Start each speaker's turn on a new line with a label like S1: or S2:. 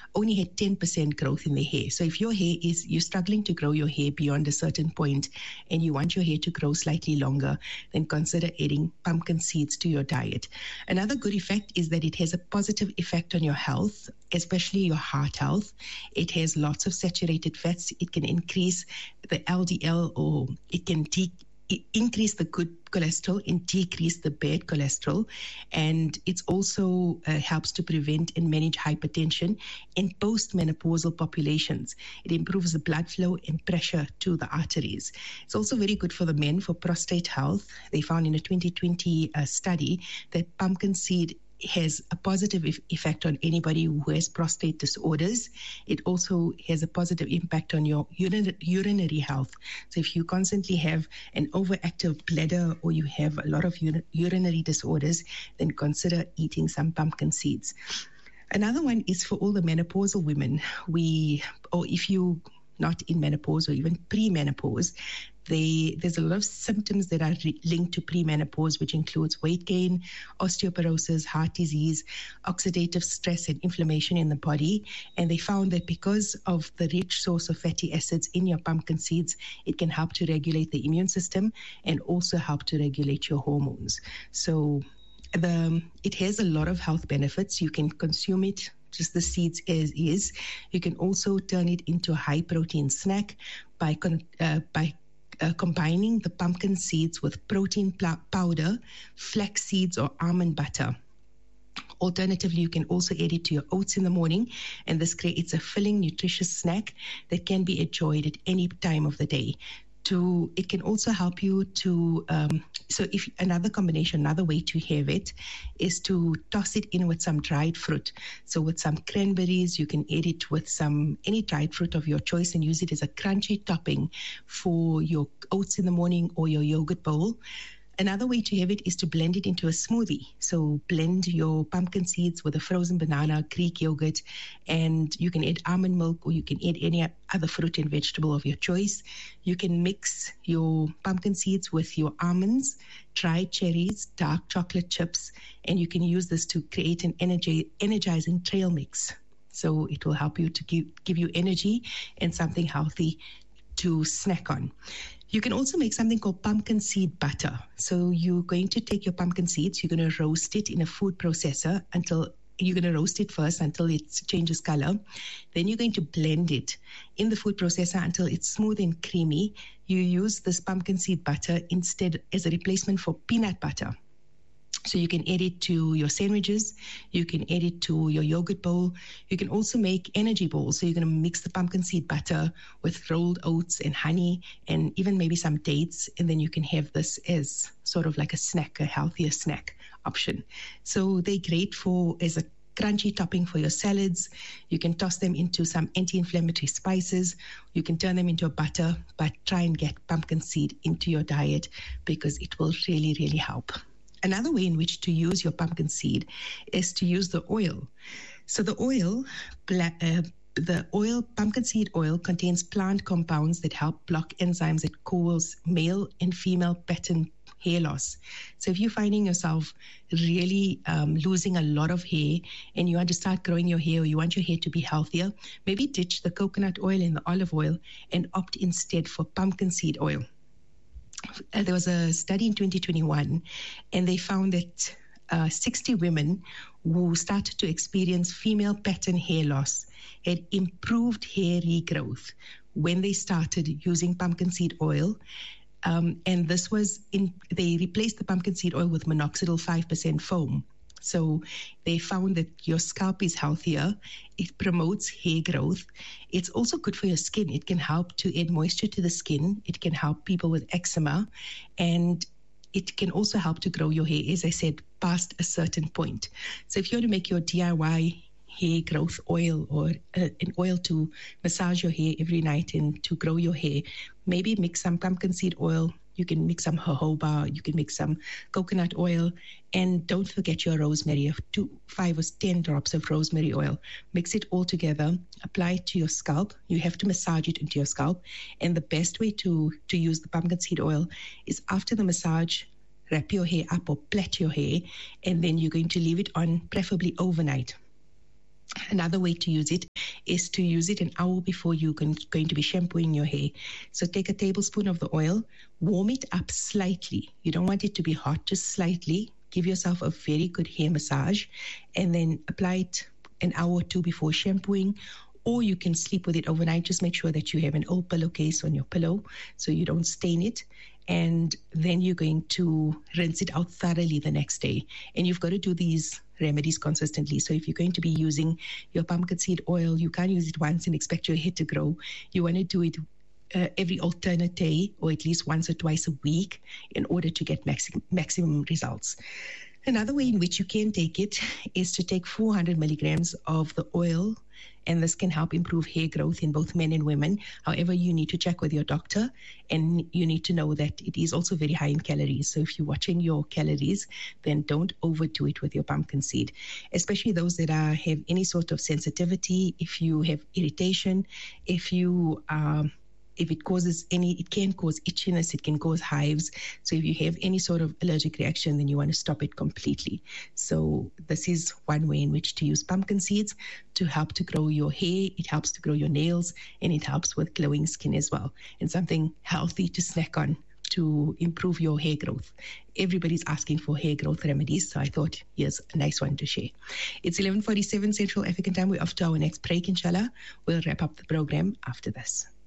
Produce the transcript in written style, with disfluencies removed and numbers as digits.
S1: only had 10% growth in their hair. So if you're struggling to grow your hair beyond a certain point and you want your hair to grow slightly longer, then consider adding pumpkin seeds to your diet. Another good effect is that it has a positive effect on your health, especially your heart health. It has lots of saturated fats. It can increase the LDL, or it can increase the good cholesterol and decrease the bad cholesterol. And it also helps to prevent and manage hypertension in postmenopausal populations. It improves the blood flow and pressure to the arteries. It's also very good for the men for prostate health. They found in a 2020 study that pumpkin seed has a positive effect on anybody who has prostate disorders. It also has a positive impact on your urinary health. So if you constantly have an overactive bladder or you have a lot of urinary disorders, then consider eating some pumpkin seeds. Another one is for all the menopausal women. Or if you not in menopause or even pre-menopause, there's a lot of symptoms that are linked to premenopause, which includes weight gain, osteoporosis, heart disease, oxidative stress, and inflammation in the body. And they found that because of the rich source of fatty acids in your pumpkin seeds, it can help to regulate the immune system and also help to regulate your hormones. So it has a lot of health benefits. You can consume it just the seeds as is. You can also turn it into a high protein snack by combining the pumpkin seeds with protein powder, flax seeds, or almond butter. Alternatively, you can also add it to your oats in the morning, and this creates a filling, nutritious snack that can be enjoyed at any time of the day. It can also help you to, so if another way to have it is to toss it in with some dried fruit. So with some cranberries, you can add it with any dried fruit of your choice and use it as a crunchy topping for your oats in the morning or your yogurt bowl. Another way to have it is to blend it into a smoothie. So blend your pumpkin seeds with a frozen banana, Greek yogurt, and you can add almond milk, or you can add any other fruit and vegetable of your choice. You can mix your pumpkin seeds with your almonds, dried cherries, dark chocolate chips, and you can use this to create an energizing trail mix. So it will help you to give you energy and something healthy to snack on. You can also make something called pumpkin seed butter. So you're going to take your pumpkin seeds, you're going to roast it in a food processor you're going to roast it first until it changes color. Then you're going to blend it in the food processor until it's smooth and creamy. You use this pumpkin seed butter instead as a replacement for peanut butter. So you can add it to your sandwiches, you can add it to your yogurt bowl. You can also make energy bowls. So you're going to mix the pumpkin seed butter with rolled oats and honey and even maybe some dates. And then you can have this as sort of like a snack, a healthier snack option. So they're great as a crunchy topping for your salads. You can toss them into some anti-inflammatory spices. You can turn them into a butter, but try and get pumpkin seed into your diet because it will really, really help. Another way in which to use your pumpkin seed is to use the oil. So the pumpkin seed oil contains plant compounds that help block enzymes that cause male and female pattern hair loss. So if you're finding yourself really losing a lot of hair and you want to start growing your hair, or you want your hair to be healthier, maybe ditch the coconut oil and the olive oil and opt instead for pumpkin seed oil. There was a study in 2021, and they found that 60 women who started to experience female pattern hair loss had improved hair regrowth when they started using pumpkin seed oil. And this was they replaced the pumpkin seed oil with minoxidil 5% foam. So they found that your scalp is healthier. It promotes hair growth. It's also good for your skin. It can help to add moisture to the skin. It can help people with eczema. And it can also help to grow your hair, as I said, past a certain point. So if you want to make your DIY hair growth oil or an oil to massage your hair every night and to grow your hair, maybe mix some pumpkin seed oil. You can mix some jojoba, you can mix some coconut oil, and don't forget your rosemary, 5 or 10 drops of rosemary oil. Mix it all together, apply it to your scalp. You have to massage it into your scalp. And the best way to use the pumpkin seed oil is after the massage, wrap your hair up or plait your hair, and then you're going to leave it on preferably overnight. Another way to use it is to use it an hour before you're going to be shampooing your hair. So take a tablespoon of the oil, warm it up slightly. You don't want it to be hot, just slightly. Give yourself a very good hair massage and then apply it an hour or two before shampooing. Or you can sleep with it overnight. Just make sure that you have an old pillowcase on your pillow so you don't stain it. And then you're going to rinse it out thoroughly the next day. And you've got to do these remedies consistently. So if you're going to be using your pumpkin seed oil, you can't use it once and expect your hair to grow. You want to do it every alternate day, or at least once or twice a week, in order to get maximum results. Another way in which you can take it is to take 400 milligrams of the oil, and this can help improve hair growth in both men and women. However, you need to check with your doctor, and you need to know that it is also very high in calories. So if you're watching your calories, then don't overdo it with your pumpkin seed, especially those that have any sort of sensitivity. If you have irritation, if it causes it can cause itchiness, it can cause hives. So if you have any sort of allergic reaction, then you want to stop it completely. So this is one way in which to use pumpkin seeds to help to grow your hair. It helps to grow your nails, and it helps with glowing skin as well. And something healthy to snack on to improve your hair growth. Everybody's asking for hair growth remedies, so I thought here's a nice one to share. It's 11:47 Central African Time. We're off to our next break, inshallah. We'll wrap up the program after this.